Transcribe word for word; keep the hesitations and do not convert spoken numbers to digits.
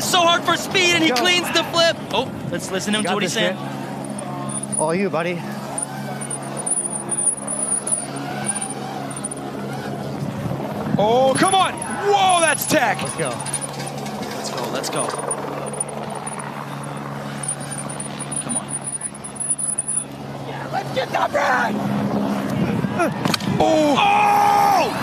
is so hard for speed, and he Go. cleans the flip. Oh, let's listen to him to what he's saying. Shit. All you, buddy. Oh, come on. Whoa, that's tech. Let's go. Let's go, let's go. Come on. Yeah, let's get that ride. Oh! Oh!